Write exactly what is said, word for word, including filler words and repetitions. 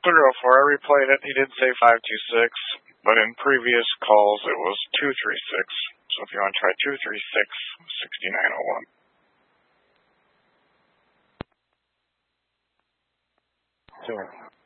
three oh four. I replayed it. He did say five two six, but in previous calls it was two three six. So if you want to try two three six, six nine oh one. Sure.